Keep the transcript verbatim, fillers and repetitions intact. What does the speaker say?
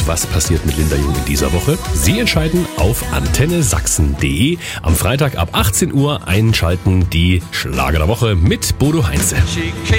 was passiert mit Linda Jung in dieser Woche? Sie entscheiden auf antenne sachsen punkt de. Am Freitag ab achtzehn Uhr einschalten die Schlager der Woche mit Bodo Heinze.